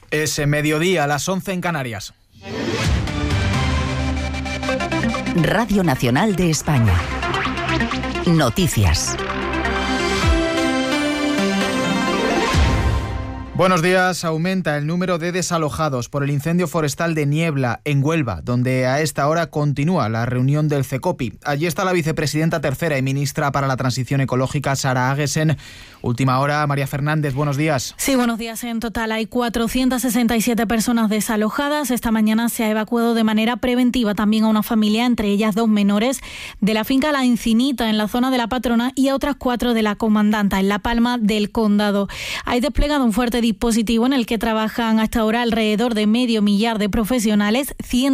Es mediodía, a las 11 en Canarias. Radio Nacional de España. Noticias. Buenos días. Aumenta el número de desalojados por el incendio forestal de Niebla, en Huelva, donde a esta hora continúa la reunión del CECOPI. Allí está la vicepresidenta tercera y ministra para la Transición Ecológica, Sara Agesen. Última hora, María Fernández, buenos días. Sí, buenos días. En total hay 467 personas desalojadas. Esta mañana se ha evacuado de manera preventiva también a una familia, entre ellas 2 menores, de la finca La Encinita, en la zona de La Patrona, y a otras 4 de La Comandanta, en La Palma del Condado. Hay desplegado un fuerte dispositivo en el que trabajan hasta ahora alrededor de medio millar de profesionales,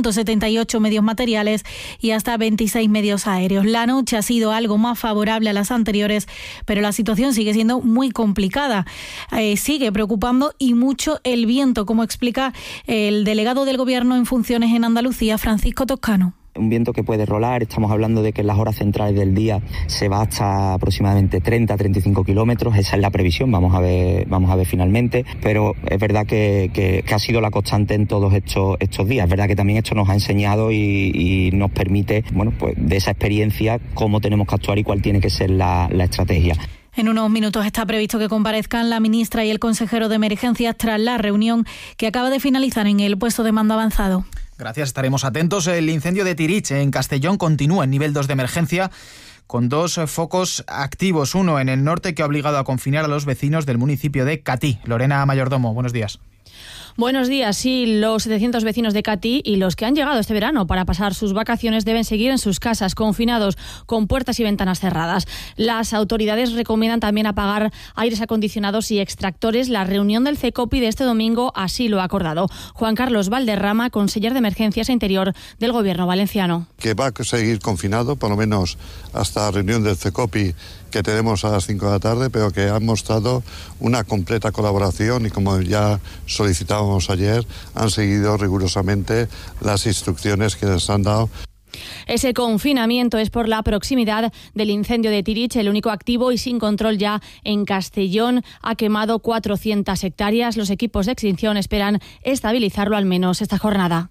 178 medios materiales y hasta 26 medios aéreos. La noche ha sido algo más favorable a las anteriores, pero la situación sigue siendo muy complicada. Sigue preocupando y mucho el viento, como explica el delegado del Gobierno en funciones en Andalucía, Francisco Toscano. Un viento que puede rolar, estamos hablando de que en las horas centrales del día se va hasta aproximadamente 30-35 kilómetros, esa es la previsión, vamos a ver finalmente, pero es verdad que ha sido la constante en todos estos días. Es verdad que también esto nos ha enseñado y nos permite, pues de esa experiencia, cómo tenemos que actuar y cuál tiene que ser la estrategia. En unos minutos está previsto que comparezcan la ministra y el consejero de Emergencias tras la reunión que acaba de finalizar en el puesto de mando avanzado. Gracias, estaremos atentos. El incendio de Tirich, en Castellón, continúa en nivel 2 de emergencia, con 2 focos activos, uno en el norte que ha obligado a confinar a los vecinos del municipio de Catí. Lorena Mayordomo, buenos días. Buenos días. Sí, los 700 vecinos de Catí y los que han llegado este verano para pasar sus vacaciones deben seguir en sus casas, confinados, con puertas y ventanas cerradas. Las autoridades recomiendan también apagar aires acondicionados y extractores. La reunión del CECOPI de este domingo así lo ha acordado. Juan Carlos Valderrama, conseller de Emergencias e Interior del Gobierno valenciano. Que va a seguir confinado, por lo menos hasta la reunión del CECOPI que tenemos a las 5 de la tarde, pero que han mostrado una completa colaboración y, como ya solicitábamos ayer, han seguido rigurosamente las instrucciones que les han dado. Ese confinamiento es por la proximidad del incendio de Tirich, el único activo y sin control ya en Castellón. Ha quemado 400 hectáreas. Los equipos de extinción esperan estabilizarlo al menos esta jornada.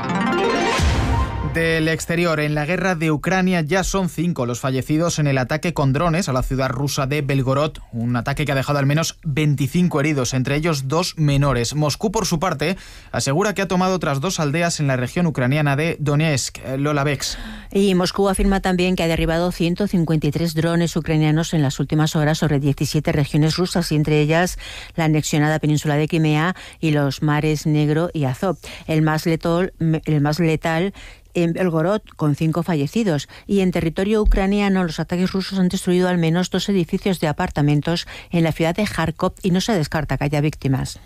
Del exterior, en la guerra de Ucrania ya son 5 los fallecidos en el ataque con drones a la ciudad rusa de Belgorod, un ataque que ha dejado al menos 25 heridos, entre ellos 2 menores. Moscú, por su parte, asegura que ha tomado otras 2 aldeas en la región ucraniana de Donetsk. Lola Bex. Y Moscú afirma también que ha derribado 153 drones ucranianos en las últimas horas sobre 17 regiones rusas, y entre ellas la anexionada península de Crimea y los mares Negro y Azov. El más letal en Belgorod, con 5 fallecidos. Y en territorio ucraniano, los ataques rusos han destruido al menos 2 edificios de apartamentos en la ciudad de Kharkov y no se descarta que haya víctimas.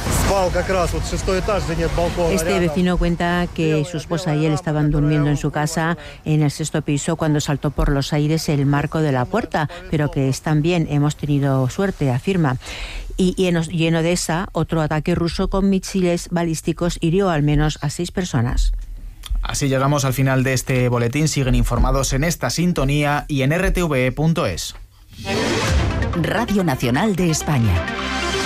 Este vecino cuenta que su esposa y él estaban durmiendo en su casa en el 6º piso cuando saltó por los aires el marco de la puerta, pero que están bien, hemos tenido suerte, afirma. Y en Odessa, otro ataque ruso con misiles balísticos hirió al menos a 6 personas. Así llegamos al final de este boletín. Siguen informados en esta sintonía y en rtve.es. Radio Nacional de España.